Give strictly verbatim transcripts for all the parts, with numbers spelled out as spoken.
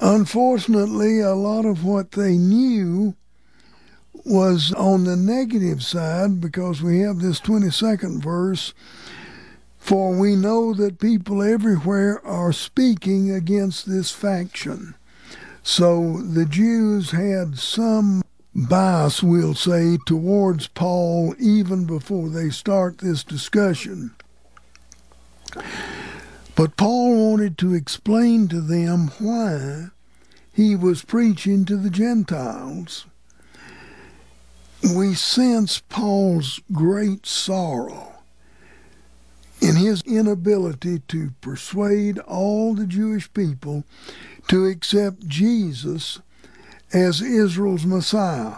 Unfortunately, a lot of what they knew was on the negative side, because we have this twenty-second verse, "For we know that people everywhere are speaking against this faction." So the Jews had some bias, we'll say, towards Paul even before they start this discussion. But Paul wanted to explain to them why he was preaching to the Gentiles. We sense Paul's great sorrow in his inability to persuade all the Jewish people to accept Jesus as Israel's Messiah.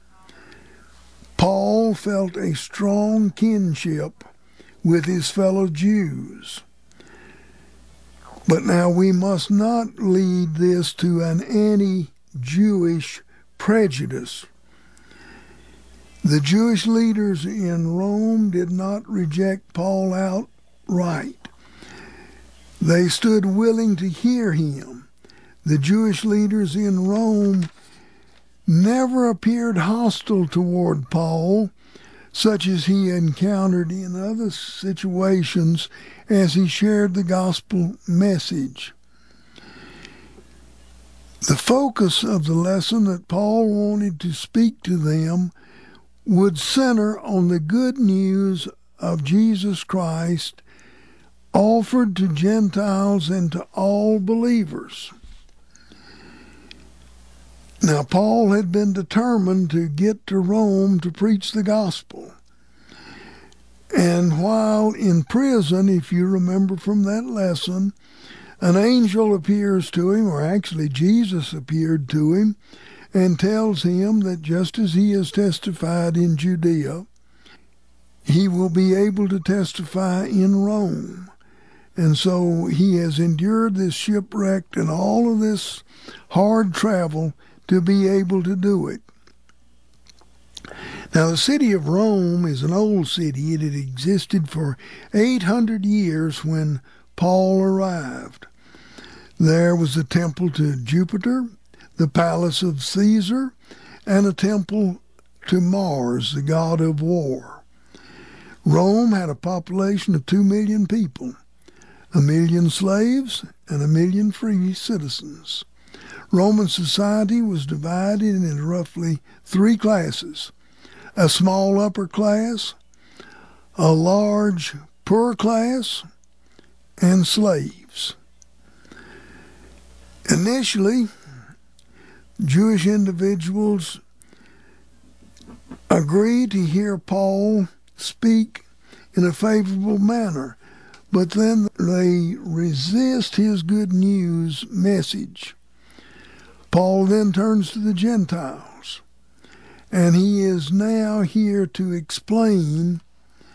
Paul felt a strong kinship with his fellow Jews. But now we must not lead this to an anti-Jewish prejudice. The Jewish leaders in Rome did not reject Paul outright. They stood willing to hear him. The Jewish leaders in Rome never appeared hostile toward Paul, such as he encountered in other situations as he shared the gospel message. The focus of the lesson that Paul wanted to speak to them would center on the good news of Jesus Christ offered to Gentiles and to all believers. Now, Paul had been determined to get to Rome to preach the gospel. And while in prison, if you remember from that lesson, an angel appears to him, or actually Jesus appeared to him, and tells him that just as he has testified in Judea, he will be able to testify in Rome. And so he has endured this shipwreck and all of this hard travel to be able to do it. Now, the city of Rome is an old city. It had existed for eight hundred years when Paul arrived. There was a temple to Jupiter, the palace of Caesar, and a temple to Mars, the god of war. Rome had a population of two million people, a million slaves, and a million free citizens. Roman society was divided into roughly three classes: a small upper class, a large poor class, and slaves. Initially, Jewish individuals agreed to hear Paul speak in a favorable manner, but then they resist his good news message. Paul then turns to the Gentiles, and he is now here to explain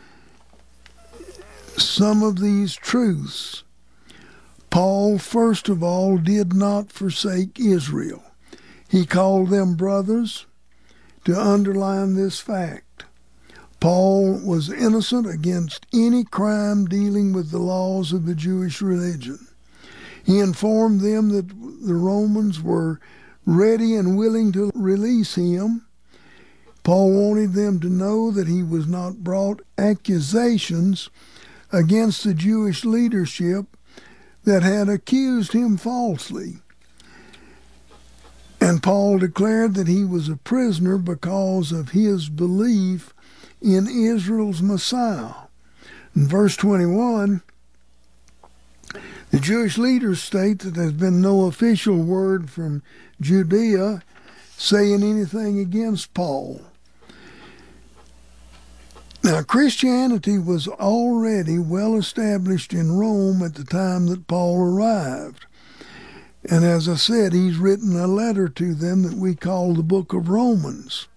some of these truths. Paul, first of all, did not forsake Israel. He called them brothers to underline this fact. Paul was innocent against any crime dealing with the laws of the Jewish religion. He informed them that the Romans were ready and willing to release him. Paul wanted them to know that he was not brought accusations against the Jewish leadership that had accused him falsely. And Paul declared that he was a prisoner because of his belief in Israel's Messiah. In verse twenty-one, the Jewish leaders state that there's been no official word from Judea saying anything against Paul. Now, Christianity was already well established in Rome at the time that Paul arrived. And as I said, he's written a letter to them that we call the Book of Romans.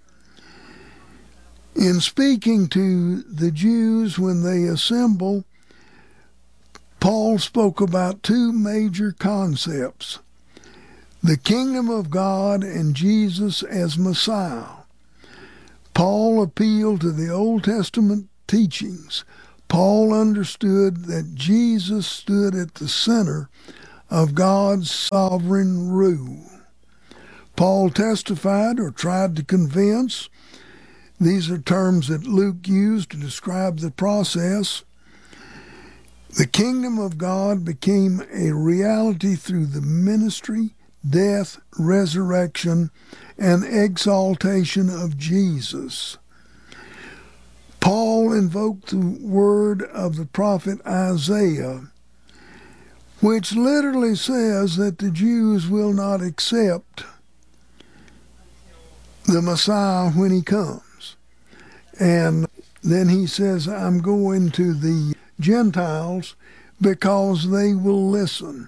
In speaking to the Jews when they assemble, Paul spoke about two major concepts: the kingdom of God and Jesus as Messiah. Paul appealed to the Old Testament teachings. Paul understood that Jesus stood at the center of God's sovereign rule. Paul testified or tried to convince. These are terms that Luke used to describe the process. The kingdom of God became a reality through the ministry, death, resurrection, and exaltation of Jesus. Paul invoked the word of the prophet Isaiah, which literally says that the Jews will not accept the Messiah when he comes. And then he says, I'm going to the Gentiles because they will listen.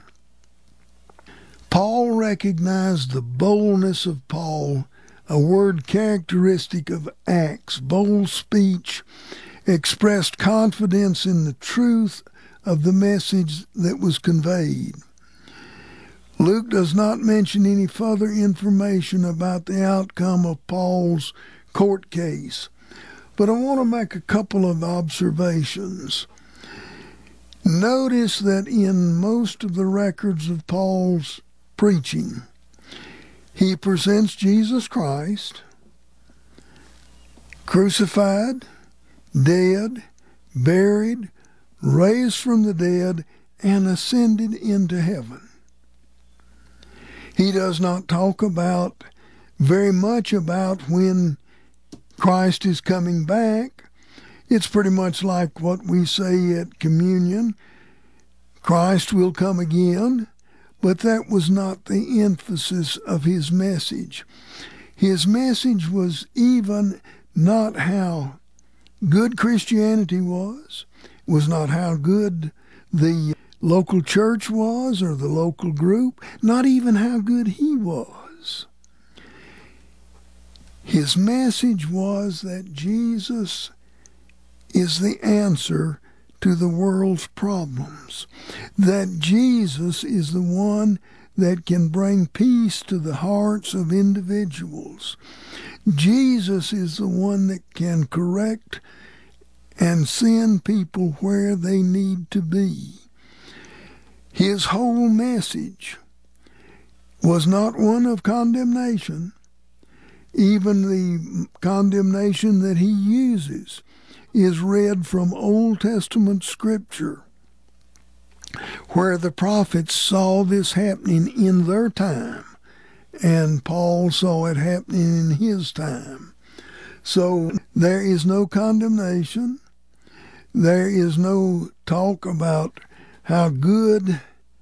Paul recognized the boldness of Paul, a word characteristic of Acts. Bold speech expressed confidence in the truth of the message that was conveyed. Luke does not mention any further information about the outcome of Paul's court case, but I want to make a couple of observations. Notice that in most of the records of Paul's preaching, he presents Jesus Christ, crucified, dead, buried, raised from the dead, and ascended into heaven. He does not talk about very much about when Christ is coming back. It's pretty much like what we say at communion. Christ will come again, but that was not the emphasis of his message. His message was even not how good Christianity was, was not how good the local church was or the local group, not even how good he was. His message was that Jesus is the answer to the world's problems, that Jesus is the one that can bring peace to the hearts of individuals. Jesus is the one that can correct and send people where they need to be. His whole message was not one of condemnation. Even the condemnation that he uses is read from Old Testament scripture, where the prophets saw this happening in their time, and Paul saw it happening in his time. So there is no condemnation. There is no talk about how good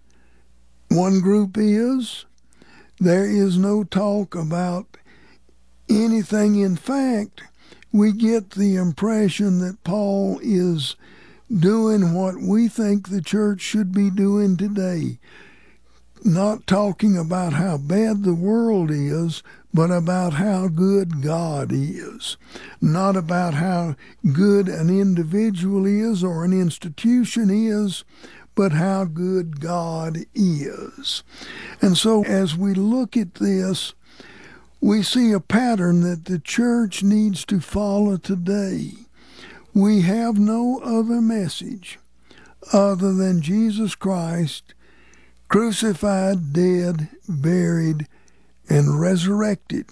one group is. There is no talk about anything. In fact, we get the impression that Paul is doing what we think the church should be doing today, not talking about how bad the world is, but about how good God is, not about how good an individual is or an institution is, but how good God is. And so as we look at this, we see a pattern that the church needs to follow today. We have no other message other than Jesus Christ, crucified, dead, buried, and resurrected.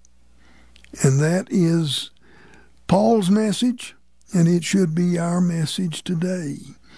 And that is Paul's message, and it should be our message today.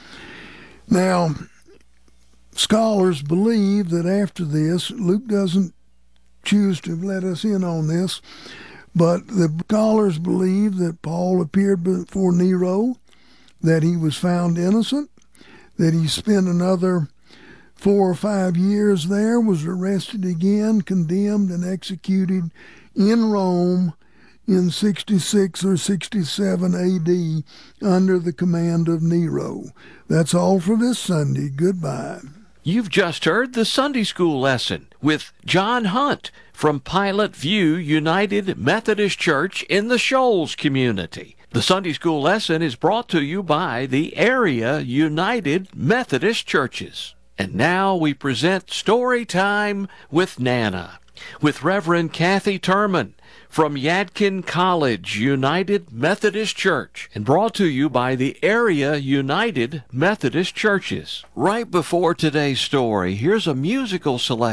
Now, scholars believe that after this, Luke doesn't choose to let us in on this, but the scholars believe that Paul appeared before Nero, that he was found innocent, that he spent another four or five years there, was arrested again, condemned, and executed in Rome in sixty-six or sixty-seven A D under the command of Nero. That's all for this Sunday. Goodbye. You've just heard the Sunday School lesson with John Hunt from Pilot View United Methodist Church in the Shoals community. The Sunday School lesson is brought to you by the Area United Methodist Churches. And now we present Story Time with Nana. with Reverend Kathy Turman from Yadkin College United Methodist Church, and brought to you by the Area United Methodist Churches. Right before today's story, here's a musical selection